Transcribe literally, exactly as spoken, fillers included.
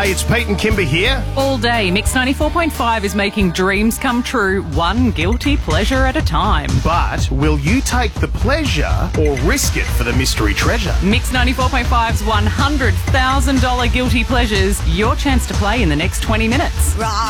Hey, it's Pete and Kimber here. All day, Mix ninety-four point five is making dreams come true, one guilty pleasure at a time. But will you take the pleasure or risk it for the mystery treasure? Mix ninety-four point five's one hundred thousand dollars Guilty Pleasures, your chance to play in the next twenty minutes. Right.